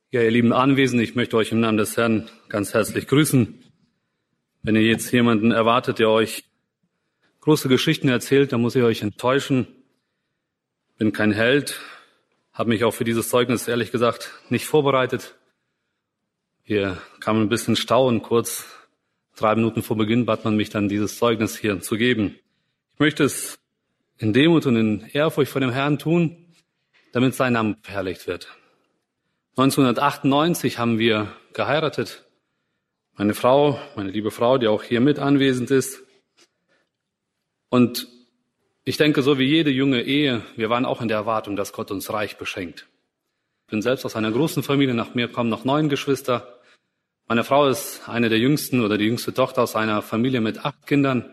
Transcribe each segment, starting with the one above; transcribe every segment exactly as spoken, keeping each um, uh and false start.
Ja, ihr lieben Anwesenden, ich möchte euch im Namen des Herrn ganz herzlich grüßen. Wenn ihr jetzt jemanden erwartet, der euch große Geschichten erzählt, dann muss ich euch enttäuschen. Bin kein Held, habe mich auch für dieses Zeugnis ehrlich gesagt nicht vorbereitet. Hier kam ein bisschen Stau und kurz drei Minuten vor Beginn bat man mich dann, dieses Zeugnis hier zu geben. Ich möchte es in Demut und in Ehrfurcht vor dem Herrn tun, damit sein Name verherrlicht wird. neunzehnhundertachtundneunzig haben wir geheiratet. Meine Frau, meine liebe Frau, die auch hier mit anwesend ist. Und ich denke, so wie jede junge Ehe, wir waren auch in der Erwartung, dass Gott uns reich beschenkt. Ich bin selbst aus einer großen Familie, nach mir kommen noch neun Geschwister. Meine Frau ist eine der jüngsten oder die jüngste Tochter aus einer Familie mit acht Kindern.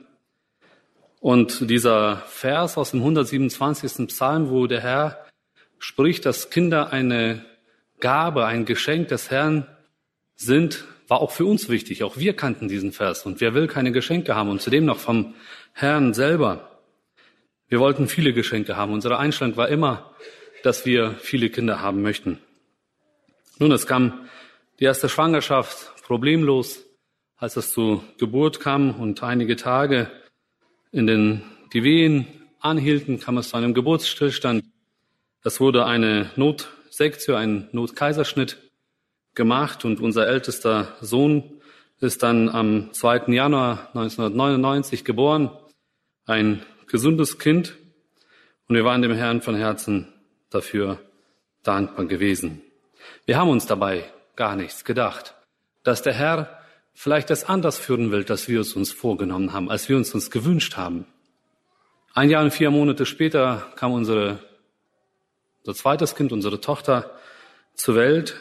Und dieser Vers aus dem hundertsiebenundzwanzigsten Psalm, wo der Herr spricht, dass Kinder eine Gabe, ein Geschenk des Herrn sind, war auch für uns wichtig. Auch wir kannten diesen Vers. Und wer will keine Geschenke haben und zudem noch vom Herrn selber? Wir wollten viele Geschenke haben. Unsere Einstellung war immer, dass wir viele Kinder haben möchten. Nun, es kam die erste Schwangerschaft problemlos, als es zur Geburt kam und einige Tage in den die Wehen anhielten, kam es zu einem Geburtsstillstand. Es wurde eine Notsektio, ein Notkaiserschnitt gemacht und unser ältester Sohn ist dann am zweiten Januar neunzehnhundertneunundneunzig geboren, ein gesundes Kind, und wir waren dem Herrn von Herzen dafür dankbar gewesen. Wir haben uns dabei gar nichts gedacht, dass der Herr vielleicht das anders führen will, als wir es uns vorgenommen haben, als wir uns uns gewünscht haben. Ein Jahr und vier Monate später kam unsere, unser zweites Kind, unsere Tochter, zur Welt.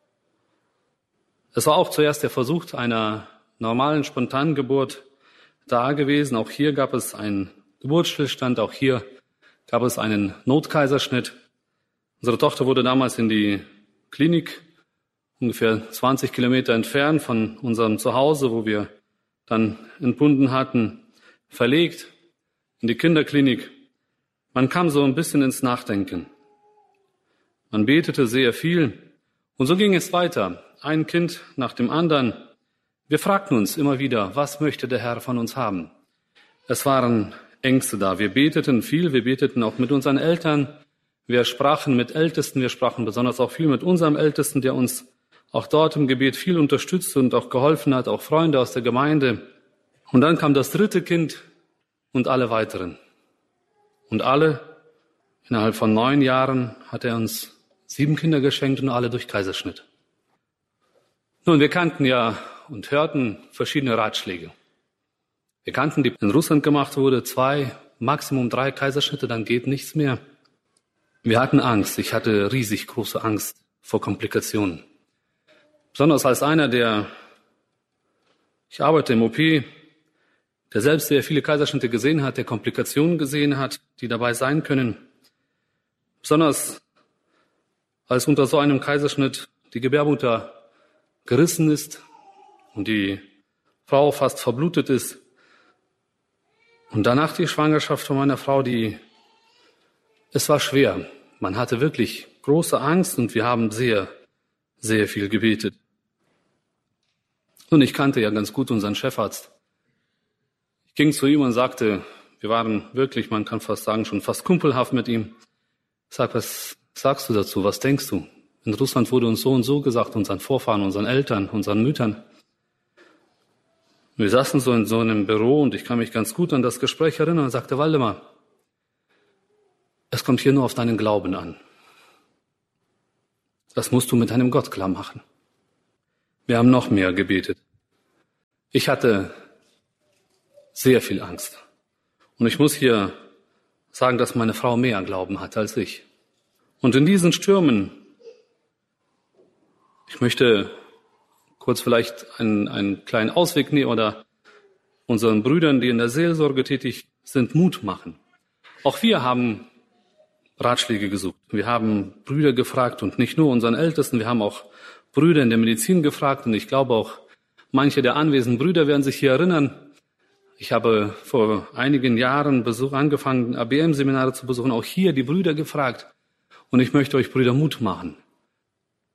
Es war auch zuerst der Versuch einer normalen Spontangeburt da gewesen. Auch hier gab es einen Geburtsstillstand, auch hier gab es einen Notkaiserschnitt. Unsere Tochter wurde damals in die Klinik, ungefähr zwanzig Kilometer entfernt von unserem Zuhause, wo wir dann entbunden hatten, verlegt in die Kinderklinik. Man kam so ein bisschen ins Nachdenken. Man betete sehr viel und so ging es weiter. Ein Kind nach dem anderen. Wir fragten uns immer wieder, was möchte der Herr von uns haben? Es waren Ängste da. Wir beteten viel, wir beteten auch mit unseren Eltern. Wir sprachen mit Ältesten, wir sprachen besonders auch viel mit unserem Ältesten, der uns auch dort im Gebet viel unterstützt und auch geholfen hat, auch Freunde aus der Gemeinde. Und dann kam das dritte Kind und alle weiteren. Und alle, innerhalb von neun Jahren, hat er uns sieben Kinder geschenkt und alle durch Kaiserschnitt. Nun, wir kannten ja und hörten verschiedene Ratschläge. Wir kannten, die in Russland gemacht wurde, zwei, Maximum drei Kaiserschnitte, dann geht nichts mehr. Wir hatten Angst. Ich hatte riesig große Angst vor Komplikationen. Besonders als einer, der, ich arbeite im O P, der selbst sehr viele Kaiserschnitte gesehen hat, der Komplikationen gesehen hat, die dabei sein können. Besonders als unter so einem Kaiserschnitt die Gebärmutter gerissen ist und die Frau fast verblutet ist. Und danach die Schwangerschaft von meiner Frau, die, es war schwer. Man hatte wirklich große Angst und wir haben sehr, sehr viel gebetet. Und ich kannte ja ganz gut unseren Chefarzt. Ich ging zu ihm und sagte, wir waren wirklich, man kann fast sagen, schon fast kumpelhaft mit ihm. Ich sag, was sagst du dazu? Was denkst du? In Russland wurde uns so und so gesagt, unseren Vorfahren, unseren Eltern, unseren Müttern. Wir saßen so in so einem Büro und ich kann mich ganz gut an das Gespräch erinnern und sagte, Waldemar, es kommt hier nur auf deinen Glauben an. Das musst du mit deinem Gott klar machen. Wir haben noch mehr gebetet. Ich hatte sehr viel Angst. Und ich muss hier sagen, dass meine Frau mehr Glauben hatte als ich. Und in diesen Stürmen, ich möchte kurz vielleicht einen, einen kleinen Ausweg nehmen oder unseren Brüdern, die in der Seelsorge tätig sind, Mut machen. Auch wir haben Ratschläge gesucht. Wir haben Brüder gefragt und nicht nur unseren Ältesten, wir haben auch Brüder in der Medizin gefragt und ich glaube auch, manche der anwesenden Brüder werden sich hier erinnern. Ich habe vor einigen Jahren Besuch, angefangen, A B M-Seminare zu besuchen, auch hier die Brüder gefragt. Und ich möchte euch Brüder Mut machen.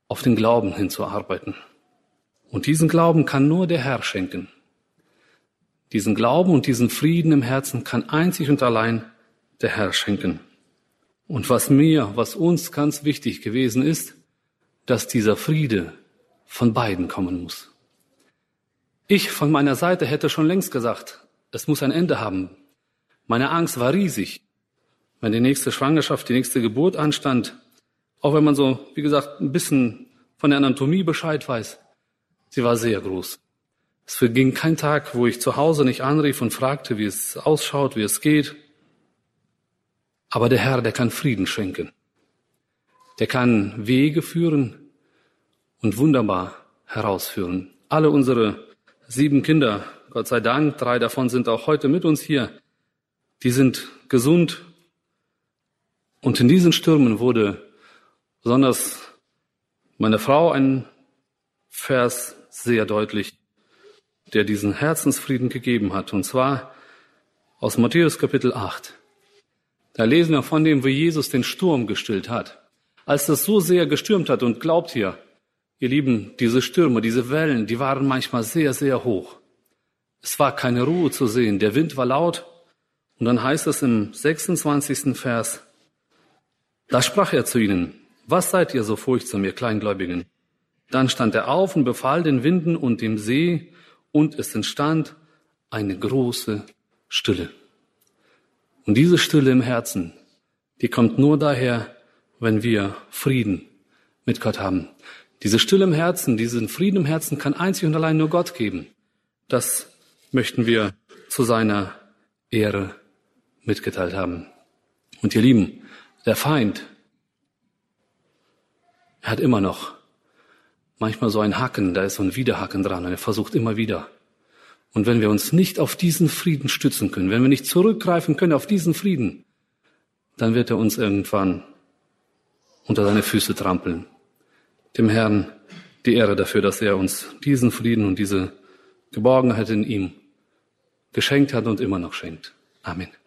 auf den Glauben hinzuarbeiten. Und diesen Glauben kann nur der Herr schenken. Diesen Glauben und diesen Frieden im Herzen kann einzig und allein der Herr schenken. Und was mir, was uns ganz wichtig gewesen ist, dass dieser Friede von beiden kommen muss. Ich von meiner Seite hätte schon längst gesagt, es muss ein Ende haben. Meine Angst war riesig, wenn die nächste Schwangerschaft, die nächste Geburt anstand. Auch wenn man so, wie gesagt, ein bisschen von der Anatomie Bescheid weiß. Sie war sehr groß. Es verging kein Tag, wo ich zu Hause nicht anrief und fragte, wie es ausschaut, wie es geht. Aber der Herr, der kann Frieden schenken. Der kann Wege führen und wunderbar herausführen. Alle unsere sieben Kinder, Gott sei Dank, drei davon sind auch heute mit uns hier, die sind gesund. Und in diesen Stürmen wurde besonders meine Frau ein Vers sehr deutlich, der diesen Herzensfrieden gegeben hat. Und zwar aus Matthäus Kapitel acht. Da lesen wir von dem, wie Jesus den Sturm gestillt hat. Als das so sehr gestürmt hat, und glaubt ihr, ihr Lieben, diese Stürme, diese Wellen, die waren manchmal sehr, sehr hoch. Es war keine Ruhe zu sehen, der Wind war laut. Und dann heißt es im sechsundzwanzigsten Vers, da sprach er zu ihnen, was seid ihr so furchtsam, ihr Kleingläubigen? Dann stand er auf und befahl den Winden und dem See, und es entstand eine große Stille. Und diese Stille im Herzen, die kommt nur daher, wenn wir Frieden mit Gott haben. Diese Stille im Herzen, diesen Frieden im Herzen kann einzig und allein nur Gott geben. Das möchten wir zu seiner Ehre mitgeteilt haben. Und ihr Lieben, der Feind, er hat immer noch manchmal so ein Hacken, da ist so ein Widerhaken dran und er versucht immer wieder. Und wenn wir uns nicht auf diesen Frieden stützen können, wenn wir nicht zurückgreifen können auf diesen Frieden, dann wird er uns irgendwann unter seine Füße trampeln. Dem Herrn die Ehre dafür, dass er uns diesen Frieden und diese Geborgenheit in ihm geschenkt hat und immer noch schenkt. Amen.